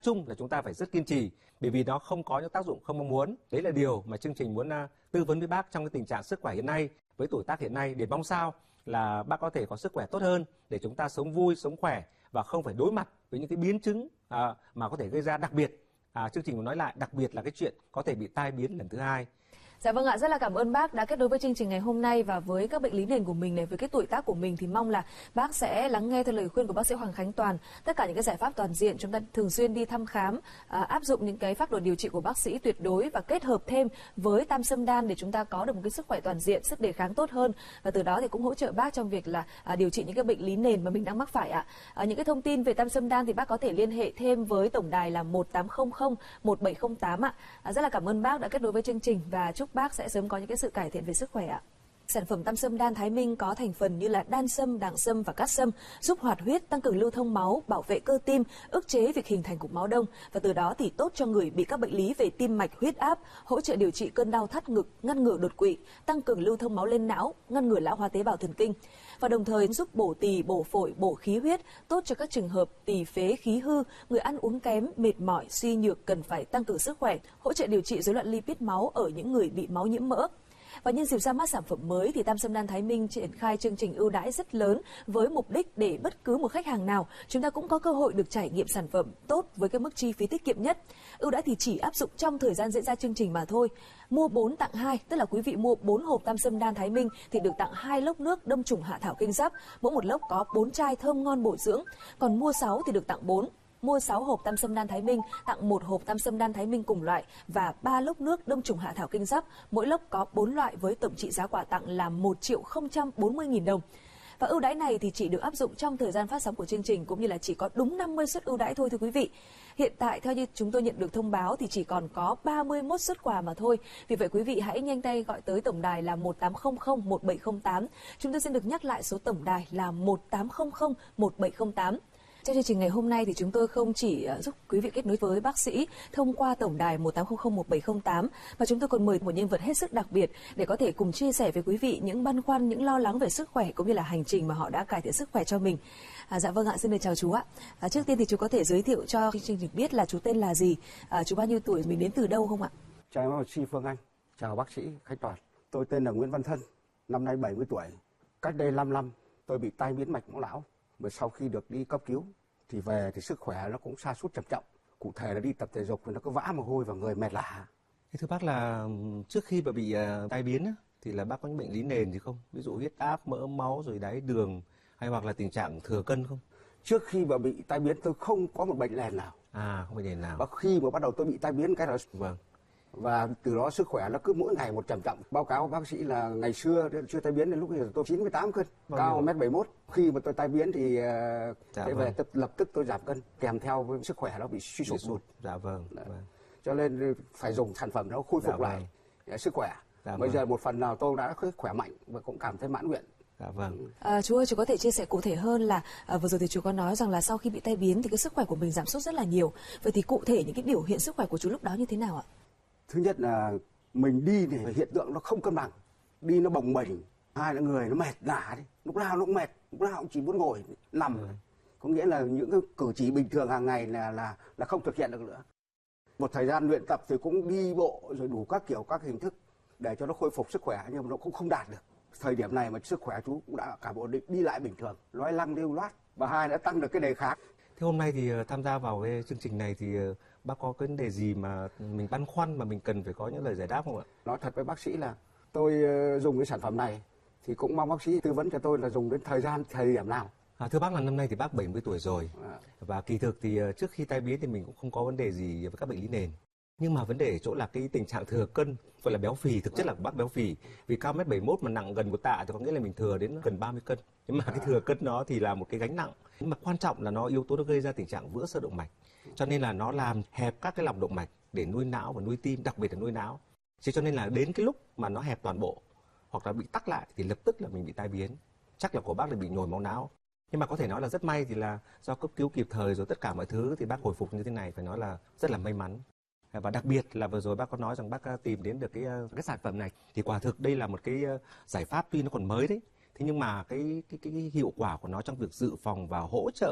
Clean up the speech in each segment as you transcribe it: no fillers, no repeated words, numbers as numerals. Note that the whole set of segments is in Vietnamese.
chung là chúng ta phải rất kiên trì, bởi vì nó không có những tác dụng không mong muốn. Đấy là điều mà chương trình muốn tư vấn với bác trong cái tình trạng sức khỏe hiện nay, với tuổi tác hiện nay, để mong sao là bác có thể có sức khỏe tốt hơn, để chúng ta sống vui, sống khỏe và không phải đối mặt với những cái biến chứng mà có thể gây ra, đặc biệt chương trình muốn nói lại, đặc biệt là cái chuyện có thể bị tai biến lần thứ hai. Dạ vâng ạ, rất là cảm ơn bác đã kết nối với chương trình ngày hôm nay, và với các bệnh lý nền của mình này, với cái tuổi tác của mình thì mong là bác sẽ lắng nghe theo lời khuyên của bác sĩ Hoàng Khánh Toàn. Tất cả những cái giải pháp toàn diện, chúng ta thường xuyên đi thăm khám, áp dụng những cái phác đồ điều trị của bác sĩ tuyệt đối và kết hợp thêm với tam xâm đan để chúng ta có được một cái sức khỏe toàn diện, sức đề kháng tốt hơn, và từ đó thì cũng hỗ trợ bác trong việc là điều trị những cái bệnh lý nền mà mình đang mắc phải ạ. Những cái thông tin về tam xâm đan thì bác có thể liên hệ thêm với tổng đài là 1800 1708 ạ. Rất là cảm ơn bác đã kết nối với chương trình và chúc bác sẽ sớm có những cái sự cải thiện về sức khỏe ạ. Sản phẩm tam xâm đan Thái Minh có thành phần như là đan sâm, đàng sâm và cát sâm, giúp hoạt huyết, tăng cường lưu thông máu, bảo vệ cơ tim, ức chế việc hình thành cục máu đông, và từ đó thì tốt cho người bị các bệnh lý về tim mạch, huyết áp, hỗ trợ điều trị cơn đau thắt ngực, ngăn ngừa đột quỵ, tăng cường lưu thông máu lên não, ngăn ngừa lão hóa tế bào thần kinh, và đồng thời giúp bổ tỳ, bổ phổi, bổ khí huyết, tốt cho các trường hợp tỳ phế khí hư, người ăn uống kém, mệt mỏi, suy nhược cần phải tăng cường sức khỏe, hỗ trợ điều trị rối loạn lipid máu ở những người bị máu nhiễm mỡ. Và nhân dịp ra mắt sản phẩm mới thì tam xâm đan Thái Minh triển khai chương trình ưu đãi rất lớn với mục đích để bất cứ một khách hàng nào chúng ta cũng có cơ hội được trải nghiệm sản phẩm tốt với cái mức chi phí tiết kiệm nhất. Ưu đãi thì chỉ áp dụng trong thời gian diễn ra chương trình mà thôi. Mua 4 tặng 2, tức là quý vị mua 4 hộp tam xâm đan Thái Minh thì được tặng 2 lốc nước đông trùng hạ thảo kinh giáp, mỗi một lốc có 4 chai thơm ngon bổ dưỡng. Còn mua 6 thì được tặng 4. Mua 6 hộp tam xâm đan Thái Minh tặng 1 hộp tam xâm đan Thái Minh cùng loại và 3 lốc nước đông trùng hạ thảo kinh giáp, mỗi lốc có 4 loại với tổng trị giá quà tặng là 1.040.000 đồng. Và ưu đãi này thì chỉ được áp dụng trong thời gian phát sóng của chương trình, cũng như là chỉ có đúng 50 suất ưu đãi thôi thưa quý vị. Hiện tại theo như chúng tôi nhận được thông báo thì chỉ còn có 31 suất quà mà thôi. Vì vậy quý vị hãy nhanh tay gọi tới tổng đài là 1800 1708. Chúng tôi xin được nhắc lại số tổng đài là 1800 1708. Trong chương trình ngày hôm nay thì chúng tôi không chỉ giúp quý vị kết nối với bác sĩ thông qua tổng đài 1800 1708, mà chúng tôi còn mời một nhân vật hết sức đặc biệt để có thể cùng chia sẻ với quý vị những băn khoăn, những lo lắng về sức khỏe cũng như là hành trình mà họ đã cải thiện sức khỏe cho mình. Dạ vâng ạ, xin được chào chú ạ. Trước tiên thì chú có thể giới thiệu cho chương trình được biết là chú tên là gì, chú bao nhiêu tuổi, mình đến từ đâu không ạ? Chào bác sĩ Phương Anh, chào bác sĩ Khánh Toàn. Tôi tên là Nguyễn Văn Thân, năm nay 70 tuổi. Cách đây 5 năm tôi bị tai biến mạch máu não, và sau khi được đi cấp cứu thì về thì sức khỏe nó cũng sa sút trầm trọng. Cụ thể là đi tập thể dục thì nó cứ vã mồ hôi và người mệt lả. Thưa bác là trước khi mà bị tai biến thì là bác có những bệnh lý nền gì không? Ví dụ huyết áp, mỡ máu, rồi đái đường, hay hoặc là tình trạng thừa cân không? Trước khi mà bị tai biến tôi không có một bệnh nền nào. Không bệnh nền nào. Và khi mà bắt đầu tôi bị tai biến cái là vâng. Và từ đó sức khỏe nó cứ mỗi ngày một trầm trọng. Báo cáo bác sĩ là ngày xưa chưa tai biến đến lúc này tôi 98 cân, cao 1m71. Khi mà tôi tai biến thì về lập tức tôi giảm cân, kèm theo với sức khỏe nó bị suy sụp luôn. Dạ vâng. Cho nên phải dùng sản phẩm nó khôi phục lại sức khỏe. Bây giờ một phần nào tôi đã khỏe mạnh và cũng cảm thấy mãn nguyện. Dạ vâng. Chú ơi, chú có thể chia sẻ cụ thể hơn là vừa rồi thì chú có nói rằng là sau khi bị tai biến thì cái sức khỏe của mình giảm sút rất là nhiều. Vậy thì cụ thể những cái biểu hiện sức khỏe của chú lúc đó như thế nào ạ? Thứ nhất là mình đi thì hiện tượng nó không cân bằng, đi nó bồng bềnh. Hai là người nó mệt lả đi, lúc nào nó cũng mệt, lúc nào cũng chỉ muốn ngồi nằm. Có nghĩa là những cái cử chỉ bình thường hàng ngày là không thực hiện được nữa. Một thời gian luyện tập thì cũng đi bộ rồi đủ các kiểu các hình thức để cho nó khôi phục sức khỏe, nhưng mà nó cũng không đạt được. Thời điểm này mà sức khỏe chú cũng đã cả ổn định, đi lại bình thường, nói lăng lưu loát, và hai đã tăng được cái đề kháng. Thế hôm nay thì tham gia vào cái chương trình này thì bác có cái vấn đề gì mà mình băn khoăn mà mình cần phải có những lời giải đáp không ạ? Nói thật với bác sĩ là tôi dùng cái sản phẩm này thì cũng mong bác sĩ tư vấn cho tôi là dùng đến thời điểm nào. Thưa bác là năm nay thì bác 70 tuổi rồi, và kỳ thực thì trước khi tai biến thì mình cũng không có vấn đề gì với các bệnh lý nền. Nhưng mà vấn đề ở chỗ là cái tình trạng thừa cân, gọi là béo phì, thực chất là bác béo phì. Vì cao 1m71 mà nặng gần 1 tạ thì có nghĩa là mình thừa đến gần 30 cân. Nhưng mà cái thừa cân đó thì là một cái gánh nặng. Nhưng mà quan trọng là nó yếu tố nó gây ra tình trạng vữa sơ động mạch. Cho nên là nó làm hẹp các cái lòng động mạch để nuôi não và nuôi tim, đặc biệt là nuôi não. Thế cho nên là đến cái lúc mà nó hẹp toàn bộ hoặc là bị tắc lại thì lập tức là mình bị tai biến. Chắc là của bác là bị nhồi máu não. Nhưng mà có thể nói là rất may thì là do cấp cứu kịp thời rồi tất cả mọi thứ thì bác hồi phục như thế này, phải nói là rất là may mắn. Và đặc biệt là vừa rồi bác có nói rằng bác tìm đến được cái sản phẩm này thì quả thực đây là một cái giải pháp tuy nó còn mới đấy, thế nhưng mà cái hiệu quả của nó trong việc dự phòng và hỗ trợ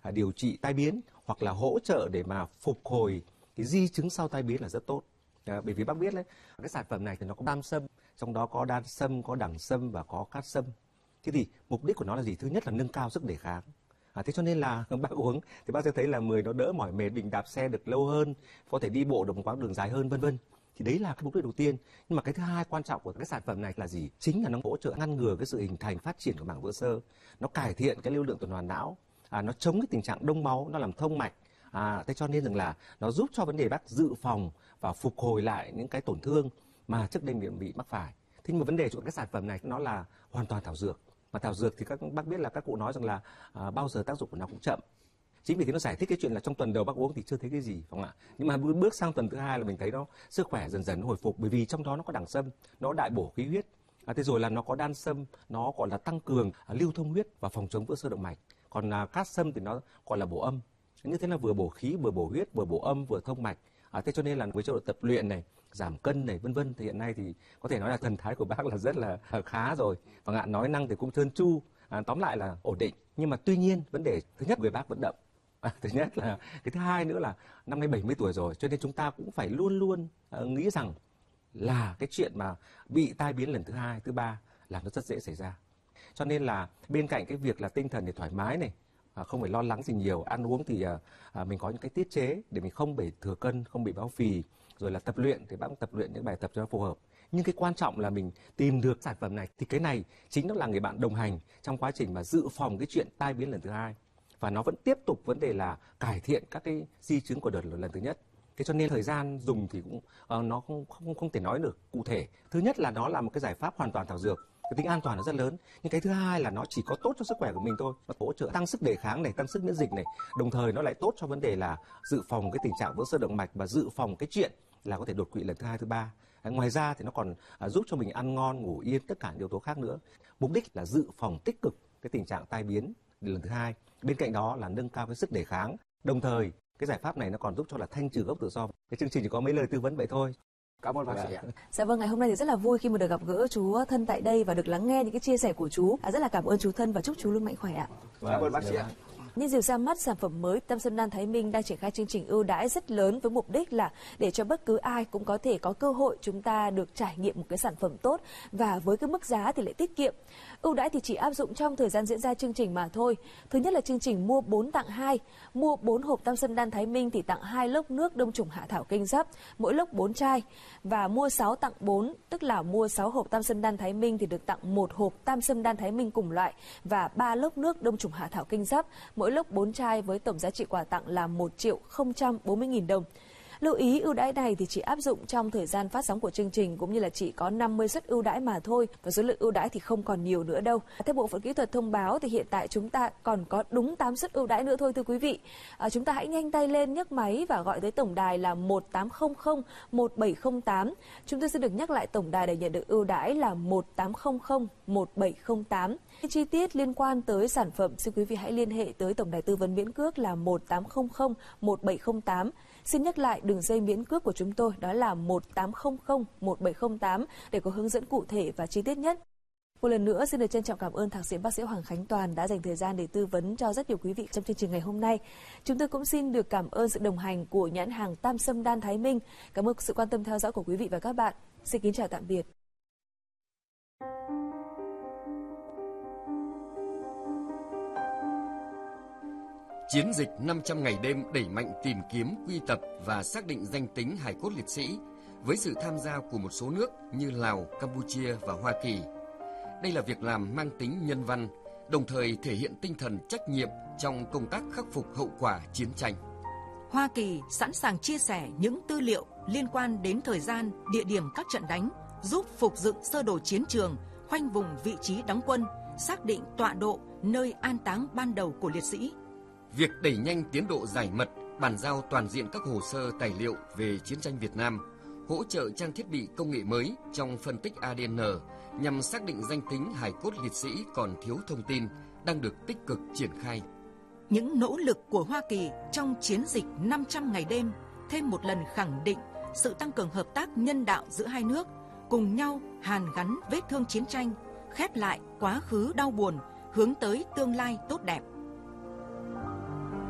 điều trị tai biến hoặc là hỗ trợ để mà phục hồi cái di chứng sau tai biến là rất tốt. Bởi vì bác biết đấy, cái sản phẩm này thì nó có tam sâm, trong đó có đan sâm, có đẳng sâm và có cát sâm. Thế thì mục đích của nó là gì? Thứ nhất là nâng cao sức đề kháng. Thế cho nên là bác uống thì bác sẽ thấy là người nó đỡ mỏi mệt, mình đạp xe được lâu hơn, có thể đi bộ được một quãng đường dài hơn, vân vân. Thì đấy là cái mục đích đầu tiên. Nhưng mà cái thứ hai quan trọng của cái sản phẩm này là gì? Chính là nó hỗ trợ ngăn ngừa cái sự hình thành phát triển của mảng vữa xơ, nó cải thiện cái lưu lượng tuần hoàn não, nó chống cái tình trạng đông máu, nó làm thông mạch. Thế cho nên rằng là nó giúp cho vấn đề bác dự phòng và phục hồi lại những cái tổn thương mà trước đây mình bị mắc phải. Thế nhưng mà vấn đề của cái sản phẩm này nó là hoàn toàn thảo dược. Mà thảo dược thì các bác biết là các cụ nói rằng là bao giờ tác dụng của nó cũng chậm. Chính vì thế nó giải thích cái chuyện là trong tuần đầu bác uống thì chưa thấy cái gì, phải không ạ? Nhưng mà bước sang tuần thứ hai là mình thấy nó sức khỏe dần dần hồi phục, bởi vì trong đó nó có đẳng sâm, nó đại bổ khí huyết. Thế rồi là nó có đan sâm, nó gọi là tăng cường lưu thông huyết và phòng chống vữa xơ động mạch. Còn cát sâm thì nó gọi là bổ âm. Như thế là vừa bổ khí, vừa bổ huyết, vừa bổ âm, vừa thông mạch. Thế cho nên là với chế độ tập luyện này, giảm cân này, vân vân, thì hiện nay thì có thể nói là thần thái của bác là rất là khá rồi. Và nói năng thì cũng trơn tru, tóm lại là ổn định. Nhưng mà tuy nhiên vấn đề thứ nhất người bác vẫn đậm. Thứ nhất là cái thứ hai nữa là năm nay 70 tuổi rồi, cho nên chúng ta cũng phải luôn luôn nghĩ rằng là cái chuyện mà bị tai biến lần thứ hai, thứ ba là nó rất dễ xảy ra. Cho nên là bên cạnh cái việc là tinh thần thì thoải mái này, không phải lo lắng gì nhiều, ăn uống thì mình có những cái tiết chế để mình không bị thừa cân, không bị béo phì, rồi là tập luyện thì bác cũng tập luyện những bài tập cho nó phù hợp. Nhưng cái quan trọng là mình tìm được sản phẩm này, thì cái này chính nó là người bạn đồng hành trong quá trình mà dự phòng cái chuyện tai biến lần thứ hai, và nó vẫn tiếp tục vấn đề là cải thiện các cái di chứng của đợt lần thứ nhất. Thế cho nên thời gian dùng thì cũng nó không thể nói được cụ thể. Thứ nhất là nó là một cái giải pháp hoàn toàn thảo dược, cái tính an toàn nó rất lớn. Nhưng cái thứ hai là nó chỉ có tốt cho sức khỏe của mình thôi, nó hỗ trợ tăng sức đề kháng này, tăng sức miễn dịch này, đồng thời nó lại tốt cho vấn đề là dự phòng cái tình trạng vỡ xơ động mạch và dự phòng cái chuyện là có thể đột quỵ lần thứ hai, thứ ba. Ngoài ra thì nó còn giúp cho mình ăn ngon, ngủ yên, tất cả những yếu tố khác nữa. Mục đích là dự phòng tích cực cái tình trạng tai biến lần thứ hai. Bên cạnh đó là nâng cao cái sức đề kháng. Đồng thời cái giải pháp này nó còn giúp cho là thanh trừ gốc tự do. Cái chương trình chỉ có mấy lời tư vấn vậy thôi. Cảm ơn bác sĩ. Dạ vâng, ngày hôm nay thì rất là vui khi mà được gặp gỡ chú Thân tại đây và được lắng nghe những cái chia sẻ của chú. Rất là cảm ơn chú Thân và chúc chú luôn mạnh khỏe ạ. Cảm ơn bác sĩ. Nhân dịp ra mắt sản phẩm mới, Tam Sâm Đan Thái Minh đang triển khai chương trình ưu đãi rất lớn với mục đích là để cho bất cứ ai cũng có thể có cơ hội chúng ta được trải nghiệm một cái sản phẩm tốt và với cái mức giá thì lại tiết kiệm. Ưu đãi thì chỉ áp dụng trong thời gian diễn ra chương trình mà thôi. Thứ nhất là chương trình mua 4 tặng 2, mua 4 hộp Tam Sâm Đan Thái Minh thì tặng 2 lốc nước đông trùng hạ thảo kinh giáp, mỗi lốc 4 chai, và mua 6 tặng 4, tức là mua 6 hộp Tam Sâm Đan Thái Minh thì được tặng 1 hộp Tam Sâm Đan Thái Minh cùng loại và 3 lốc nước đông trùng hạ thảo kinh giáp, mỗi lốc 4 chai với tổng giá trị quà tặng là 1.040.000 đồng. Lưu ý ưu đãi này thì chỉ áp dụng trong thời gian phát sóng của chương trình, cũng như là chỉ có 50 suất ưu đãi mà thôi, và số lượng ưu đãi thì không còn nhiều nữa đâu. Theo bộ phận kỹ thuật thông báo thì hiện tại chúng ta còn có đúng 8 suất ưu đãi nữa thôi thưa quý vị. Chúng ta hãy nhanh tay lên, nhấc máy và gọi tới tổng đài là 1800 1708. Chúng tôi sẽ được nhắc lại tổng đài để nhận được ưu đãi là 1800 1708. Chi tiết liên quan tới sản phẩm xin quý vị hãy liên hệ tới tổng đài tư vấn miễn cước là 1800 1708. Xin nhắc lại đường dây miễn cước của chúng tôi đó là 1800 1708 để có hướng dẫn cụ thể và chi tiết nhất. Một lần nữa xin được trân trọng cảm ơn Thạc sĩ bác sĩ Hoàng Khánh Toàn đã dành thời gian để tư vấn cho rất nhiều quý vị trong chương trình ngày hôm nay. Chúng tôi cũng xin được cảm ơn sự đồng hành của nhãn hàng Tam Sâm Đan Thái Minh. Cảm ơn sự quan tâm theo dõi của quý vị và các bạn. Xin kính chào tạm biệt. Chiến dịch 500 ngày đêm đẩy mạnh tìm kiếm, quy tập và xác định danh tính hài cốt liệt sĩ với sự tham gia của một số nước như Lào, Campuchia và Hoa Kỳ. Đây là việc làm mang tính nhân văn, đồng thời thể hiện tinh thần trách nhiệm trong công tác khắc phục hậu quả chiến tranh. Hoa Kỳ sẵn sàng chia sẻ những tư liệu liên quan đến thời gian, địa điểm các trận đánh, giúp phục dựng sơ đồ chiến trường, khoanh vùng vị trí đóng quân, xác định tọa độ, nơi an táng ban đầu của liệt sĩ. Việc đẩy nhanh tiến độ giải mật, bàn giao toàn diện các hồ sơ tài liệu về chiến tranh Việt Nam, hỗ trợ trang thiết bị công nghệ mới trong phân tích ADN nhằm xác định danh tính hài cốt liệt sĩ còn thiếu thông tin đang được tích cực triển khai. Những nỗ lực của Hoa Kỳ trong chiến dịch 500 ngày đêm thêm một lần khẳng định sự tăng cường hợp tác nhân đạo giữa hai nước, cùng nhau hàn gắn vết thương chiến tranh, khép lại quá khứ đau buồn, hướng tới tương lai tốt đẹp.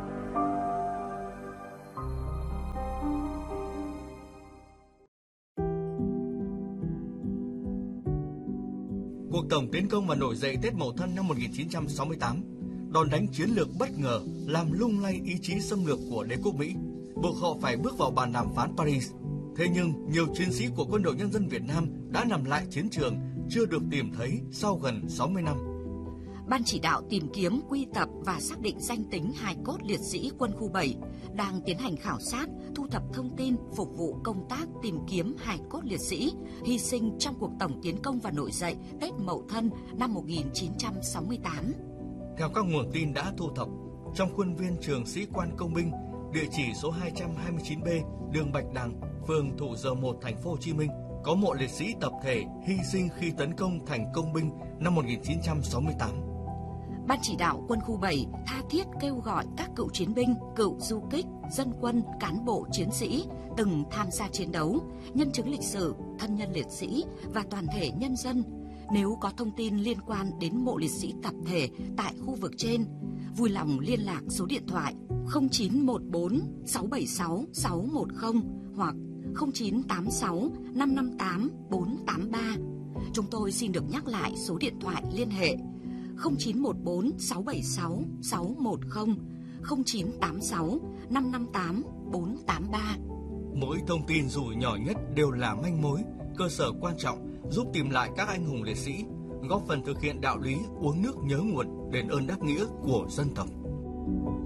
cuộc tổng tiến công và nổi dậy Tết Mậu Thân năm 1968, đòn đánh chiến lược bất ngờ làm lung lay ý chí xâm lược của đế quốc Mỹ, buộc họ phải bước vào bàn đàm phán Paris. Thế nhưng, nhiều chiến sĩ của Quân đội Nhân dân Việt Nam đã nằm lại chiến trường, chưa được tìm thấy sau gần 60 năm. Ban chỉ đạo tìm kiếm, quy tập và xác định danh tính hài cốt liệt sĩ Quân khu 7 đang tiến hành khảo sát, thu thập thông tin phục vụ công tác tìm kiếm hài cốt liệt sĩ hy sinh trong cuộc tổng tiến công và nổi dậy Tết Mậu Thân năm 1968. Theo các nguồn tin đã thu thập, trong khuôn viên trường sĩ quan công binh, địa chỉ số 229B, đường Bạch Đằng, phường Thủ Dầu Một, thành phố Hồ Chí Minh, có mộ liệt sĩ tập thể hy sinh khi tấn công thành công binh năm 1968. Ban chỉ đạo Quân khu 7 tha thiết kêu gọi các cựu chiến binh, cựu du kích, dân quân, cán bộ chiến sĩ từng tham gia chiến đấu, nhân chứng lịch sử, thân nhân liệt sĩ và toàn thể nhân dân, nếu có thông tin liên quan đến mộ liệt sĩ tập thể tại khu vực trên, vui lòng liên lạc số điện thoại 0914 676 610 hoặc 0986 558 483. Chúng tôi xin được nhắc lại số điện thoại liên hệ 0914 676 610, 0986 558 483. Mỗi thông tin dù nhỏ nhất đều là manh mối, cơ sở quan trọng giúp tìm lại các anh hùng liệt sĩ, góp phần thực hiện đạo lý uống nước nhớ nguồn, đền ơn đáp nghĩa của dân tộc.